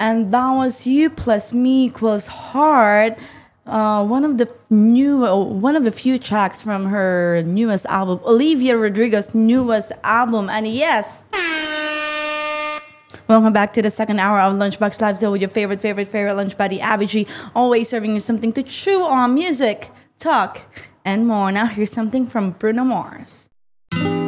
And that was You Plus Me Equals Heart. One of the few tracks from her newest album, Olivia Rodrigo's newest album. And yes, welcome back to the second hour of Lunchbox Live Show with your favorite lunch buddy, Abby G. Always serving you something to chew on, music, talk, and more. Now here's something from Bruno Mars.